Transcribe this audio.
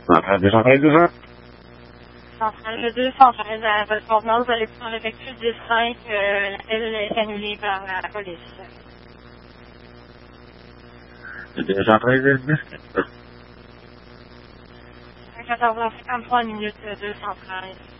Centrale 213. Centrale 213 à votre contenance, vous allez pouvoir effectuer 10-5, l'appel est annulé par la police. 213 10. 14h53 minutes 213.